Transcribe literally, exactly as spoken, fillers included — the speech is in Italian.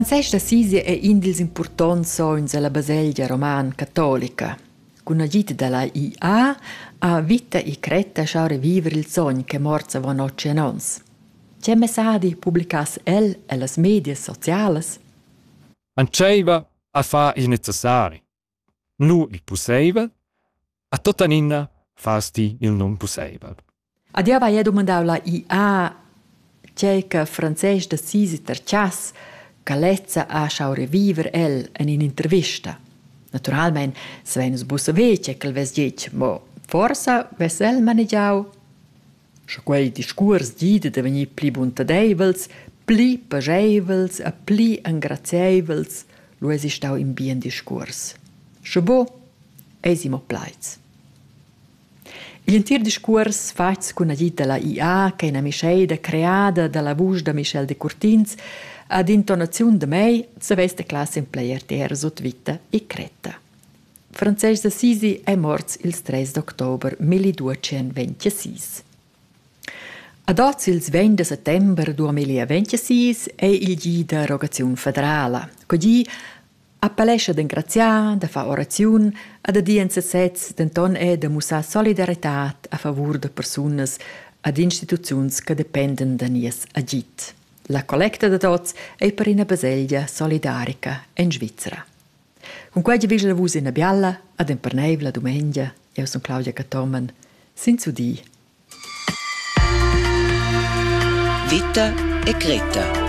Francesc d'Assisi è in dils importants sogns alla Baselgia roman cattolica. Con agita dalla I A a vita e cretta schau revivere il sogn che morza va noce annons. C'è messadi pubblicas el e las medie sociales? Anceiva a fa il necessari. Nu il possibile, a totanina fasti il non possibile. Adia va io domandau la I A c'è che Francesc d'Assisi tercias che lezza a schau revivere el in un'intervista. Naturalmente, se venus bussa vece che il ves dic, ma forse ves el manegiau. Se quei discurs dida de venir pli buntadeivels, pli pageivels e pli ingrazievels, lo esistau in bien discurs. Se bo, esimo plaiz. Il intir discurs fatgs con agita la I A che è una misceida creada dalla voce da Michel de Courtins ad intonazione de mei se veste classe in player terra sot vita e cretta. Francesc d'Assisi è morts il tre d'october milleduecentoventisei. Ad oggi il venti settembre duemilaventisei è il gi da rogazione federale, così a palescia d'ingrazia, da fa orazione, ad a dien sezz denton è da musa solidaritat a favor de personas ad instituzions che dependen da nies agit. La collecta de tots è per una Baselgia solidarica in Svizzera. Con quei divis la vus in a bialla, ad in perneiv la domenica, io sono Claudia Catomen, sin su di. Vita e Creta.